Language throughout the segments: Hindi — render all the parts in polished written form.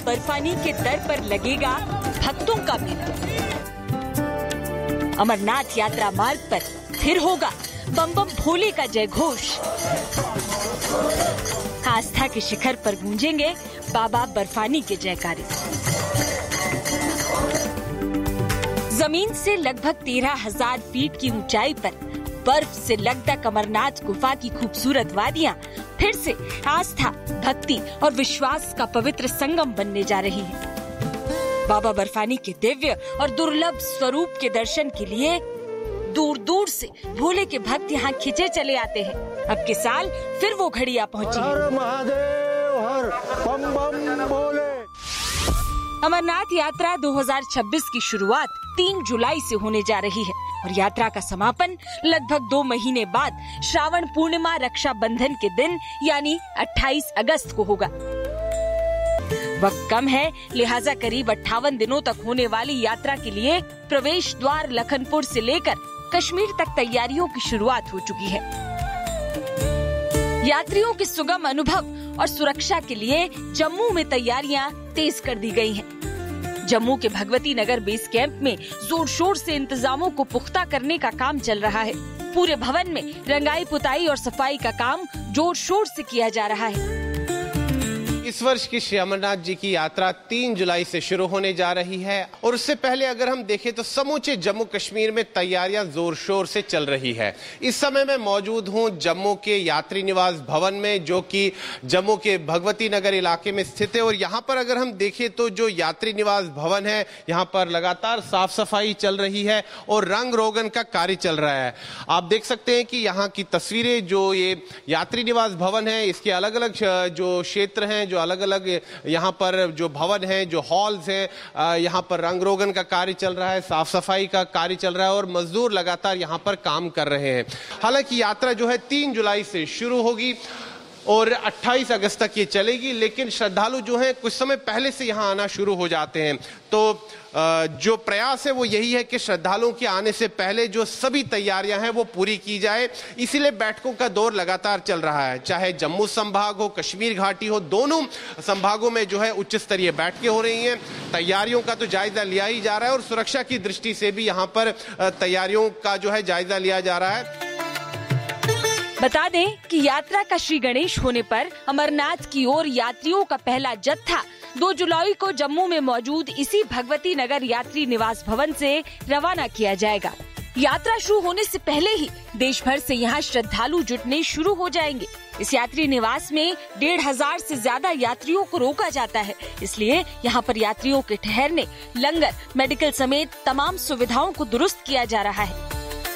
बर्फानी के दर पर लगेगा भक्तों का मेला। अमरनाथ यात्रा मार्ग पर फिर होगा बम बम भोले का जय घोष। आस्था के शिखर पर गूंजेंगे बाबा बर्फानी के जयकारे। जमीन से लगभग 13,000 फीट की ऊंचाई पर बर्फ से लकदक अमरनाथ गुफा की खूबसूरत वादियां फिर से आस्था, भक्ति और विश्वास का पवित्र संगम बनने जा रही है। बाबा बर्फानी के दिव्य और दुर्लभ स्वरूप के दर्शन के लिए दूर दूर से भोले के भक्त यहाँ खिंचे चले आते हैं। अब के साल फिर वो घड़ी आ पहुंची है। हर महादेव हर बम बम भोले। अमरनाथ यात्रा 2026 की शुरुआत 3 जुलाई से होने जा रही है और यात्रा का समापन लगभग 2 महीने बाद श्रावण पूर्णिमा रक्षाबंधन के दिन यानी 28 अगस्त को होगा। वक्त कम है, लिहाजा करीब 58 दिनों तक होने वाली यात्रा के लिए प्रवेश द्वार लखनपुर से लेकर कश्मीर तक तैयारियों की शुरुआत हो चुकी है। यात्रियों के सुगम अनुभव और सुरक्षा के लिए जम्मू में तैयारियां तेज कर दी गई हैं। जम्मू के भगवती नगर बेस कैंप में जोर शोर से इंतजामों को पुख्ता करने का काम चल रहा है। पूरे भवन में रंगाई पुताई और सफाई का काम जोर शोर से किया जा रहा है। इस वर्ष की श्री अमरनाथ जी की यात्रा 3 जुलाई से शुरू होने जा रही है और उससे पहले अगर हम देखें तो समूचे जम्मू कश्मीर में तैयारियां जोर शोर से चल रही है। इस समय मैं मौजूद हूं जम्मू के यात्री निवास भवन में, जो कि जम्मू के भगवती नगर इलाके में स्थित है। और यहां पर अगर हम देखें तो जो यात्री निवास भवन है, यहां पर लगातार साफ सफाई चल रही है और रंग रोगन का कार्य चल रहा है। आप देख सकते हैं कि यहाँ की तस्वीरें, जो ये यात्री निवास भवन है, इसके अलग अलग जो क्षेत्र हैं, जो अलग अलग यहाँ पर जो भवन है, जो हॉल्स हैं, यहाँ पर रंग रोगन का कार्य चल रहा है, साफ सफाई का कार्य चल रहा है और मजदूर लगातार यहाँ पर काम कर रहे हैं। हालांकि यात्रा जो है 3 जुलाई से शुरू होगी और 28 अगस्त तक ये चलेगी, लेकिन श्रद्धालु जो हैं कुछ समय पहले से यहाँ आना शुरू हो जाते हैं। तो जो प्रयास है वो यही है कि श्रद्धालुओं के आने से पहले जो सभी तैयारियां हैं वो पूरी की जाए। इसीलिए बैठकों का दौर लगातार चल रहा है, चाहे जम्मू संभाग हो, कश्मीर घाटी हो, दोनों संभागों में जो है उच्च स्तरीय बैठकें हो रही हैं। तैयारियों का तो जायजा लिया ही जा रहा है और सुरक्षा की दृष्टि से भी यहाँ पर तैयारियों का जो है जायजा लिया जा रहा है। बता दें कि यात्रा का श्री गणेश होने पर अमरनाथ की ओर यात्रियों का पहला जत्था 2 जुलाई को जम्मू में मौजूद इसी भगवती नगर यात्री निवास भवन से रवाना किया जाएगा। यात्रा शुरू होने से पहले ही देश भर से यहाँ श्रद्धालु जुटने शुरू हो जाएंगे। इस यात्री निवास में 1,500 से ज्यादा यात्रियों को रोका जाता है, इसलिए यहाँ पर यात्रियों के ठहरने, लंगर, मेडिकल समेत तमाम सुविधाओं को दुरुस्त किया जा रहा है।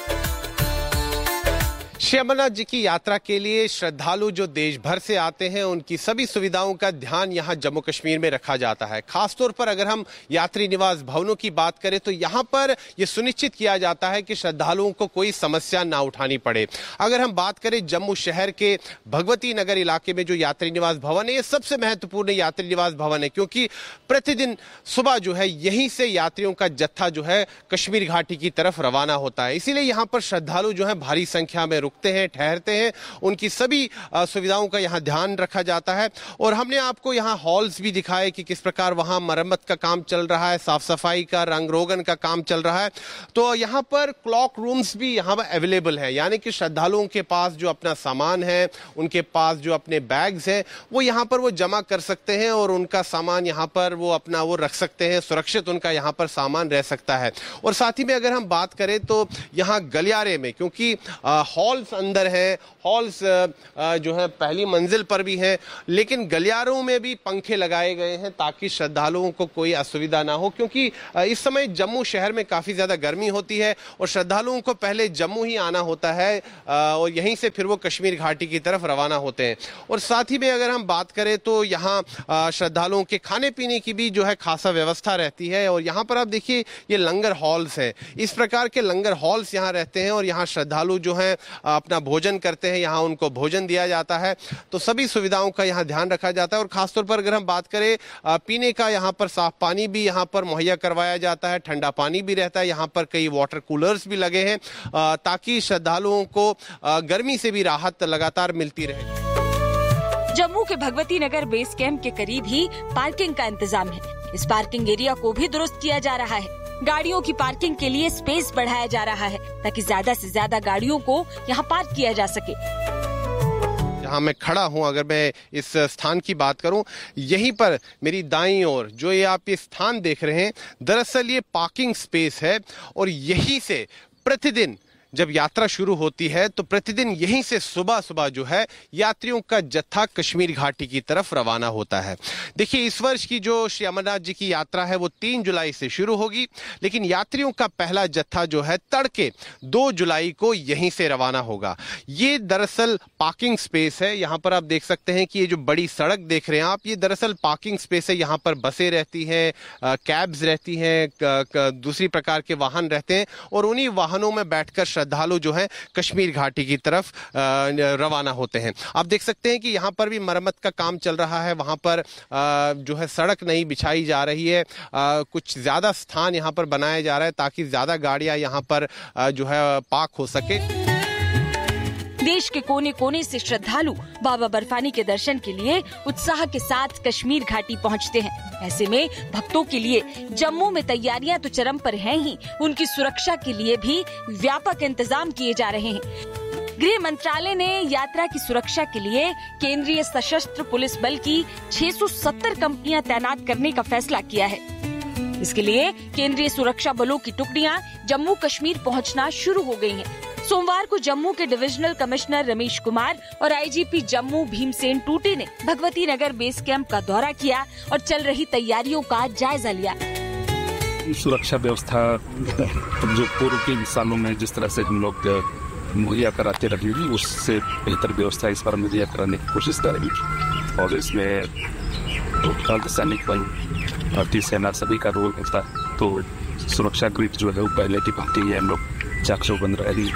श्री अमरनाथ जी की यात्रा के लिए श्रद्धालु जो देश भर से आते हैं, उनकी सभी सुविधाओं का ध्यान यहाँ जम्मू कश्मीर में रखा जाता है। खासतौर पर अगर हम यात्री निवास भवनों की बात करें तो यहाँ पर यह सुनिश्चित किया जाता है कि श्रद्धालुओं को कोई समस्या ना उठानी पड़े। अगर हम बात करें जम्मू शहर के भगवती नगर इलाके में जो यात्री निवास भवन है, ये सबसे महत्वपूर्ण यात्री निवास भवन है, क्योंकि प्रतिदिन सुबह जो है यहीं से यात्रियों का जत्था जो है कश्मीर घाटी की तरफ रवाना होता है। इसीलिए यहाँ पर श्रद्धालु जो है भारी संख्या में रुकते हैं, ठहरते हैं, उनकी सभी सुविधाओं का यहाँ ध्यान रखा जाता है। और हमने आपको यहाँ हॉल्स भी दिखाए कि किस प्रकार वहाँ मरम्मत का काम चल रहा है, साफ सफाई का, रंग रोगन का काम चल रहा है। तो यहाँ पर क्लॉक रूम्स भी यहाँ पर अवेलेबल है, यानी कि श्रद्धालुओं के पास जो अपना सामान है, उनके पास जो अपने बैग्स हैं, वो यहाँ पर वो जमा कर सकते हैं और उनका सामान यहाँ पर वो अपना वो रख सकते हैं, सुरक्षित उनका यहाँ पर सामान रह सकता है। और साथ ही में अगर हम बात करें तो यहाँ गलियारे में, क्योंकि हॉल्स अंदर है, हॉल्स जो है पहली मंजिल पर भी है, लेकिन गलियारों में भी पंखे लगाए गए हैं ताकि श्रद्धालुओं को कोई असुविधा ना हो, क्योंकि इस समय जम्मू शहर में काफी ज्यादा गर्मी होती है और श्रद्धालुओं को पहले जम्मू ही आना होता है और यहीं से फिर वो कश्मीर घाटी की तरफ रवाना होते हैं। और साथ ही में अगर हम बात करें तो यहाँ श्रद्धालुओं के खाने पीने की भी जो है खासा व्यवस्था रहती है। और यहाँ पर आप देखिए ये लंगर हॉल्स है, इस प्रकार के लंगर हॉल्स यहाँ रहते हैं और यहाँ श्रद्धालु जो है अपना भोजन करते हैं, यहाँ उनको भोजन दिया जाता है। तो सभी सुविधाओं का यहाँ ध्यान रखा जाता है। और खासतौर पर अगर हम बात करें पीने का, यहाँ पर साफ पानी भी यहाँ पर मुहैया करवाया जाता है, ठंडा पानी भी रहता है। यहाँ पर कई वाटर कूलर्स भी लगे हैं ताकि श्रद्धालुओं को गर्मी से भी राहत लगातार मिलती रहे। जम्मू के भगवती नगर बेस कैंप के करीब ही पार्किंग का इंतजाम है। इस पार्किंग एरिया को भी दुरुस्त किया जा रहा है। गाड़ियों की पार्किंग के लिए स्पेस बढ़ाया जा रहा है ताकि ज्यादा से ज्यादा गाड़ियों को यहाँ पार्क किया जा सके। जहाँ मैं खड़ा हूँ, अगर मैं इस स्थान की बात करूँ, यहीं पर मेरी दाईं ओर जो ये आप ये स्थान देख रहे हैं, दरअसल ये पार्किंग स्पेस है और यहीं से प्रतिदिन जब यात्रा शुरू होती है तो प्रतिदिन यहीं से सुबह सुबह जो है यात्रियों का जत्था कश्मीर घाटी की तरफ रवाना होता है। देखिए, इस वर्ष की जो श्री अमरनाथ जी की यात्रा है वो 3 जुलाई से शुरू होगी, लेकिन यात्रियों का पहला जत्था जो है तड़के 2 जुलाई को यहीं से रवाना होगा। ये दरअसल पार्किंग स्पेस है। यहाँ पर आप देख सकते हैं कि ये जो बड़ी सड़क देख रहे हैं आप, ये दरअसल पार्किंग स्पेस है। यहाँ पर बसें रहती हैं, कैब्स रहती हैं, दूसरी प्रकार के वाहन रहते हैं और उन्हीं वाहनों में बैठकर श्रद्धालु जो हैं कश्मीर घाटी की तरफ रवाना होते हैं। आप देख सकते हैं कि यहाँ पर भी मरम्मत का काम चल रहा है। वहाँ पर जो है सड़क नहीं बिछाई जा रही है, कुछ ज्यादा स्थान यहाँ पर बनाया जा रहा है ताकि ज्यादा गाड़ियां यहाँ पर जो है पार्क हो सके। देश के कोने कोने से श्रद्धालु बाबा बर्फानी के दर्शन के लिए उत्साह के साथ कश्मीर घाटी पहुंचते हैं। ऐसे में भक्तों के लिए जम्मू में तैयारियां तो चरम पर हैं ही, उनकी सुरक्षा के लिए भी व्यापक इंतजाम किए जा रहे हैं। गृह मंत्रालय ने यात्रा की सुरक्षा के लिए केंद्रीय सशस्त्र पुलिस बल की 670 कंपनियां तैनात करने का फैसला किया है। इसके लिए केंद्रीय सुरक्षा बलों की टुकड़ियां जम्मू कश्मीर पहुंचना शुरू हो गई हैं। सोमवार को जम्मू के डिविजनल कमिश्नर रमेश कुमार और आईजीपी जम्मू भीमसेन टूटी ने भगवती नगर बेस कैंप का दौरा किया और चल रही तैयारियों का जायजा लिया। सुरक्षा व्यवस्था जो पूर्व के सालों में जिस तरह से हम लोग मुहैया कराते रहे, उससे बेहतर व्यवस्था इस बार मुहैया कराने की कोशिश करेंगे और इसमें अर्धसैनिक बल, भारतीय सेना सभी का रोल होता है। तो सुरक्षा ग्रिड जो है वो पहले की पार्टी है, हम लोग चाकचौबंद रहेगी।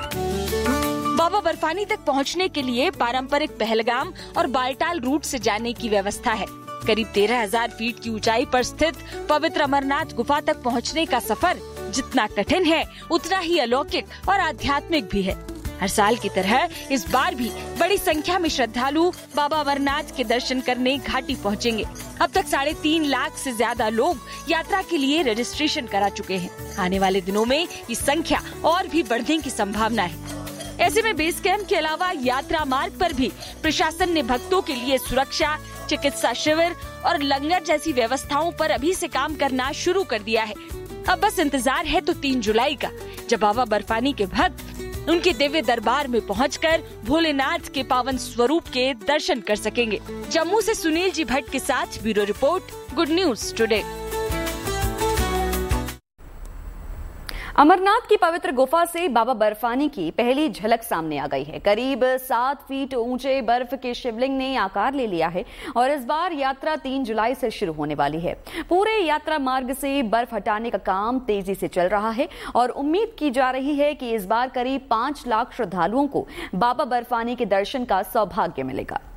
बाबा बर्फानी तक पहुंचने के लिए पारंपरिक पहलगाम और बालटाल रूट से जाने की व्यवस्था है। करीब 13,000 फीट की ऊंचाई पर स्थित पवित्र अमरनाथ गुफा तक पहुंचने का सफर जितना कठिन है उतना ही अलौकिक और आध्यात्मिक भी है। हर साल की तरह इस बार भी बड़ी संख्या में श्रद्धालु बाबा अमरनाथ के दर्शन करने घाटी पहुंचेंगे। अब तक 3.5 लाख से ज्यादा लोग यात्रा के लिए रजिस्ट्रेशन करा चुके हैं। आने वाले दिनों में ये संख्या और भी बढ़ने की संभावना है। ऐसे में बेस कैंप के अलावा यात्रा मार्ग पर भी प्रशासन ने भक्तों के लिए सुरक्षा, चिकित्सा शिविर और लंगर जैसी व्यवस्थाओं पर अभी से काम करना शुरू कर दिया है। अब बस इंतजार है तो 3 जुलाई का, जब बाबा बर्फानी के भक्त उनके दिव्य दरबार में पहुंचकर भोलेनाथ के पावन स्वरूप के दर्शन कर सकेंगे। जम्मू से सुनील जी भट्ट के साथ bureau report, good news today. Amarnath की पवित्र गुफा से बाबा बर्फानी की पहली झलक सामने आ गई है। करीब 7 फीट ऊंचे बर्फ के शिवलिंग ने आकार ले लिया है और इस बार यात्रा 3 जुलाई से शुरू होने वाली है। पूरे यात्रा मार्ग से बर्फ हटाने का काम तेजी से चल रहा है और उम्मीद की जा रही है कि इस बार करीब 5 लाख श्रद्धालुओं को बाबा बर्फानी के दर्शन का सौभाग्य मिलेगा।